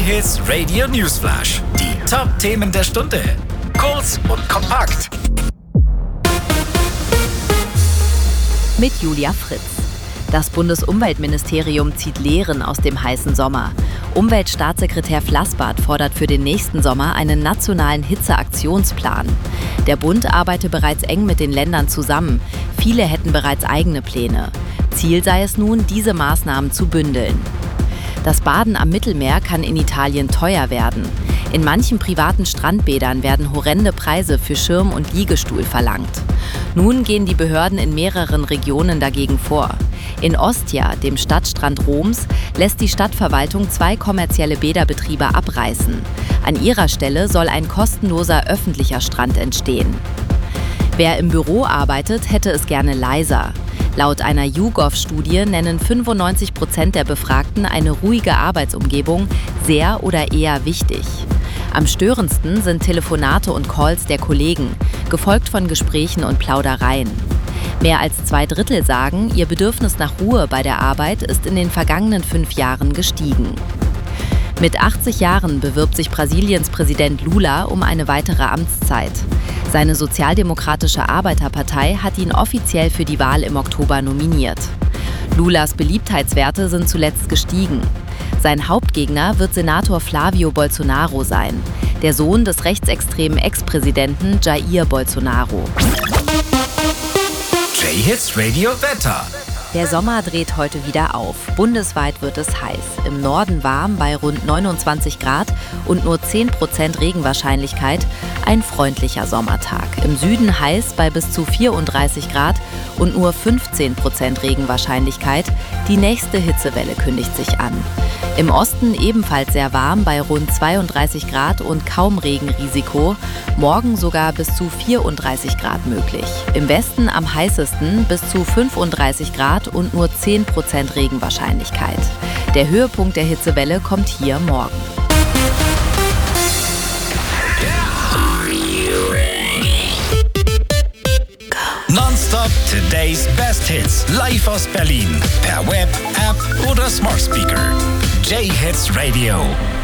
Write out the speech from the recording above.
J-Hits Radio Newsflash. Die Top-Themen der Stunde. Kurz und kompakt. Mit Julia Fritz. Das Bundesumweltministerium zieht Lehren aus dem heißen Sommer. Umweltstaatssekretär Flassbart fordert für den nächsten Sommer einen nationalen Hitzeaktionsplan. Der Bund arbeite bereits eng mit den Ländern zusammen. Viele hätten bereits eigene Pläne. Ziel sei es nun, diese Maßnahmen zu bündeln. Das Baden am Mittelmeer kann in Italien teuer werden. In manchen privaten Strandbädern werden horrende Preise für Schirm und Liegestuhl verlangt. Nun gehen die Behörden in mehreren Regionen dagegen vor. In Ostia, dem Stadtstrand Roms, lässt die Stadtverwaltung 2 kommerzielle Bäderbetriebe abreißen. An ihrer Stelle soll ein kostenloser öffentlicher Strand entstehen. Wer im Büro arbeitet, hätte es gerne leiser. Laut einer YouGov-Studie nennen 95% der Befragten eine ruhige Arbeitsumgebung sehr oder eher wichtig. Am störendsten sind Telefonate und Calls der Kollegen, gefolgt von Gesprächen und Plaudereien. Mehr als 2/3 sagen, ihr Bedürfnis nach Ruhe bei der Arbeit ist in den vergangenen 5 Jahren gestiegen. Mit 80 Jahren bewirbt sich Brasiliens Präsident Lula um eine weitere Amtszeit. Seine Sozialdemokratische Arbeiterpartei hat ihn offiziell für die Wahl im Oktober nominiert. Lulas Beliebtheitswerte sind zuletzt gestiegen. Sein Hauptgegner wird Senator Flávio Bolsonaro sein, der Sohn des rechtsextremen Ex-Präsidenten Jair Bolsonaro. J-Hits Radio Wetter. Der Sommer dreht heute wieder auf. Bundesweit wird es heiß. Im Norden warm bei rund 29 Grad und nur 10% Regenwahrscheinlichkeit. Ein freundlicher Sommertag. Im Süden heiß bei bis zu 34 Grad und nur 15% Regenwahrscheinlichkeit. Die nächste Hitzewelle kündigt sich an. Im Osten ebenfalls sehr warm bei rund 32 Grad und kaum Regenrisiko. Morgen sogar bis zu 34 Grad möglich. Im Westen am heißesten bis zu 35 Grad und nur 10% Regenwahrscheinlichkeit. Der Höhepunkt der Hitzewelle kommt hier morgen. Nonstop Today's Best Hits. Live aus Berlin. Per Web, App oder Smart Speaker. J-Hits Radio.